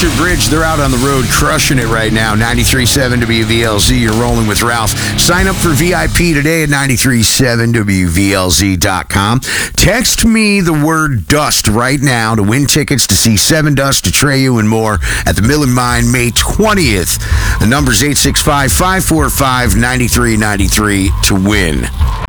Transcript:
Arthur Bridge, they're out on the road crushing it right now. 93.7 WVLZ, you're rolling with Ralph. Sign up for VIP today at 937WVLZ.com. Text me the word dust right now to win tickets to see Seven Dust, Atreyu, and more at the Mill and Mine May 20th. The number's 865-545-9393 to win.